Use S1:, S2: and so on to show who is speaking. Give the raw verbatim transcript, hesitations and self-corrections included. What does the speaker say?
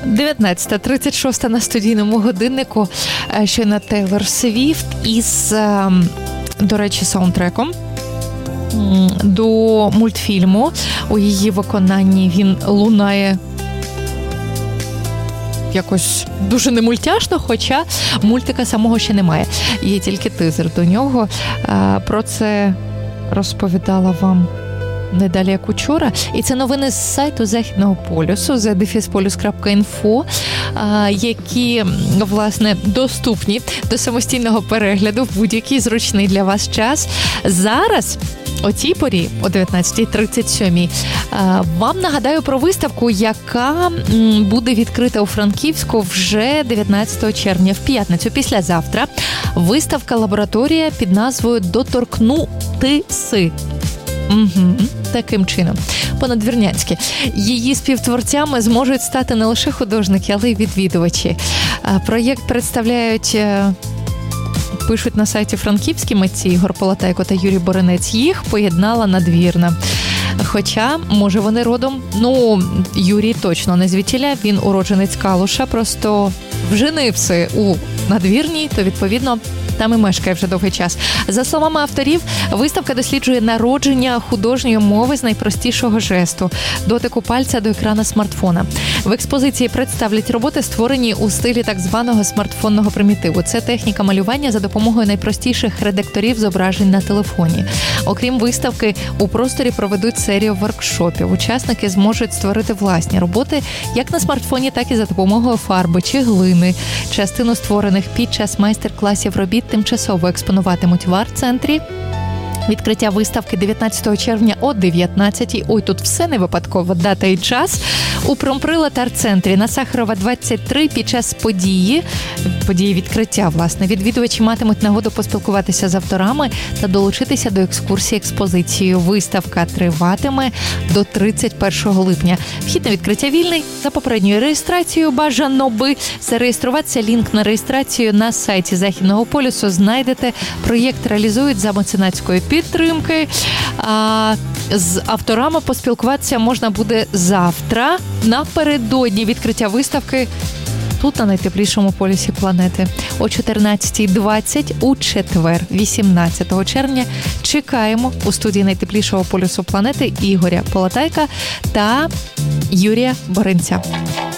S1: дев'ятнадцята тридцять шість на студійному годиннику. Щойно Тейлор Свіфт із, до речі, саундтреком до мультфільму. У її виконанні він лунає якось дуже не мультяшно, хоча мультика самого ще немає. Є тільки тизер до нього. Про це розповідала вам не далі, як учора. І це новини з сайту Західного полюсу, зе дефіс полюс крапка інфо, які, власне, доступні до самостійного перегляду в будь-який зручний для вас час. Зараз, о цій порі, о дев'ятнадцята тридцять сім, вам нагадаю про виставку, яка буде відкрита у Франківську вже дев'ятнадцятого червня, в п'ятницю, післязавтра. Виставка «Лабораторія» під назвою «Доторкнутися». Угу, таким чином. По-надвірнянськи. Її співтворцями зможуть стати не лише художники, але й відвідувачі. Проєкт представляють, пишуть на сайті франківські митці Ігор Полотайко та Юрій Боринець. Їх поєднала Надвірна. Хоча, може, вони родом, ну, Юрій точно не звідтіля, він уродженець Калуша, просто вженився у Надвірній, то, відповідно, там і мешкає вже довгий час. За словами авторів, виставка досліджує народження художньої мови з найпростішого жесту – дотику пальця до екрана смартфона. В експозиції представлять роботи, створені у стилі так званого смартфонного примітиву. Це техніка малювання за допомогою найпростіших редакторів зображень на телефоні. Окрім виставки, у просторі проведуть серію воркшопів. Учасники зможуть створити власні роботи як на смартфоні, так і за допомогою фарби чи глини. Частину створених під час майстер-класів робіт тимчасово експонуватимуть в арт-центрі. Відкриття виставки дев'ятнадцятого червня о дев'ятнадцятій. Ой, тут все не випадково, дата і час. У Промприлад арт-центрі на Сахарова, двадцять три під час події, події відкриття, власне, відвідувачі матимуть нагоду поспілкуватися з авторами та долучитися до екскурсії експозицією. Виставка триватиме до тридцять першого липня. Вхід на відкриття вільний. За попередньою реєстрацією бажано би зареєструватися. Лінк на реєстрацію на сайті Західного полюсу знайдете. Проєкт реалізують за меценатської підтримки. А з авторами поспілкуватися можна буде завтра, напередодні відкриття виставки, тут, на найтеплішому полюсі планети. О чотирнадцята двадцять у четвер, вісімнадцятого червня, чекаємо у студії найтеплішого полюсу планети Ігоря Полотайка та Юрія Боринця.